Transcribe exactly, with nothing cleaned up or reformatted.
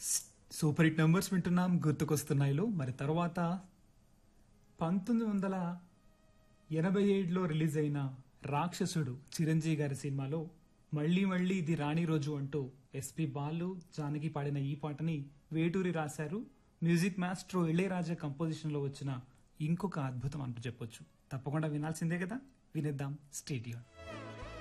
Super hit numbers వింటున్నాం గుర్తుకొస్తున్నాయిలో. మరి తర్వాత పంతొమ్మిది వందల ఎనభై ఏడులో రిలీజ్ అయిన రాక్షసుడు చిరంజీవి గారి సినిమాలో మళ్ళీ మళ్ళీ ఇది రాణి రోజు అంటూ ఎస్పి బాలు జానకి పాడిన ఈ పాటని వేటూరి రాశారు. మ్యూజిక్ మాస్ట్రో ఇళయరాజా కంపోజిషన్ లో వచ్చిన ఇంకొక అద్భుతం అంటూ చెప్పొచ్చు. తప్పకుండా వినాల్సిందే కదా, వినేద్దాం. స్టేడియం